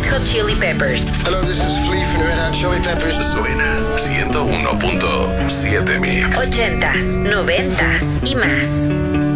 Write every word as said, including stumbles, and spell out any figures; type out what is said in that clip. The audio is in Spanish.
Red Hot Chili Peppers. Hello, this is Flea from Red Hot Chili Peppers. Suena ciento uno punto siete Mix. Ochentas, noventas y más.